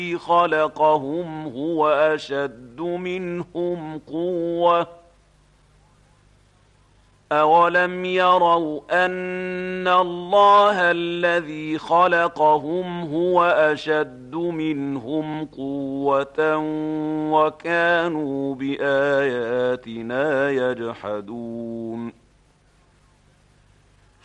خلقهم هو أشد منهم قوة أولم يروا أن الله الذي خلقهم هو أشد منهم قوة وكانوا بآياتنا يجحدون